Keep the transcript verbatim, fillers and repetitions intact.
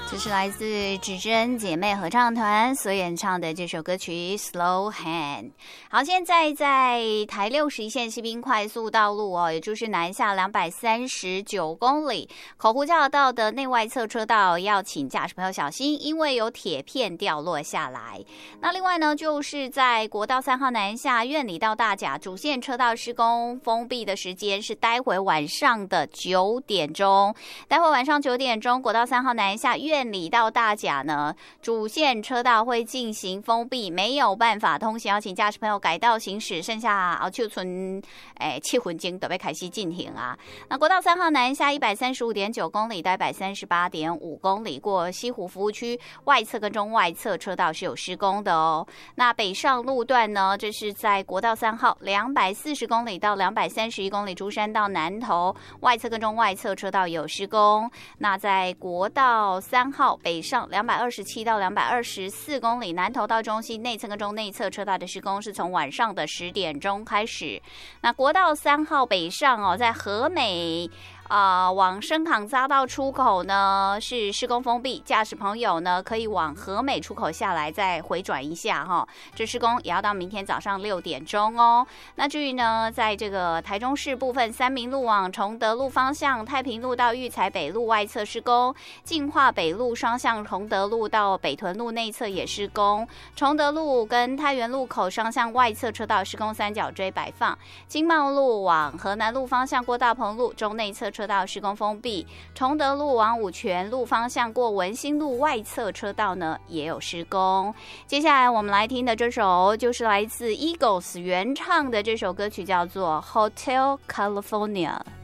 这是来自指针姐妹合唱团所演唱的这首歌曲 Slow Hand。 好，现在在台六十一线西滨快速道路哦，也就是南下两百三十九公里口湖交流道的内外侧车道，要请驾驶朋友小心，因为有铁片掉落下来。那另外呢，就是在国道三号南下苑里到大甲主线车道施工封闭的时间是待会晚上的九点钟，待会晚上九点钟国道三号南下苑里到大甲呢，主线车道会进行封闭，没有办法通行，要请驾驶朋友改道行驶。剩下后手剩诶七分钟就要开始进行啊。那国道三号南下一百三十五点九公里到一百三十八点五公里，过西湖服务区外侧跟中外侧车道是有施工的哦。那北上路段呢，这是在国道三号两百四十公里到两百三十一公里，竹山到南投外侧跟中外侧车道有施工。那在国道三号北上两百二十七到两百二十四公里，南投到中西内侧跟中内侧车道的施工是从晚上的十点钟开始。那国道三号北上哦，在和美啊、呃，往深港匝道出口呢是施工封闭，驾驶朋友呢可以往和美出口下来，再回转一下哈、哦。这施工也要到明天早上六点钟哦。那至于呢，在这个台中市部分，三民路往崇德路方向，太平路到育才北路外侧施工，进化北路双向崇德路到北屯路内侧也施工，崇德路跟太原路口双向外侧车道施工三角锥摆放，经贸路往河南路方向过大鹏路中内侧车道施工封闭，崇德路往五权路方向过文心路外侧车道呢也有施工。接下来我们来听的这首就是来自 Eagles 原唱的这首歌曲，叫做 Hotel California。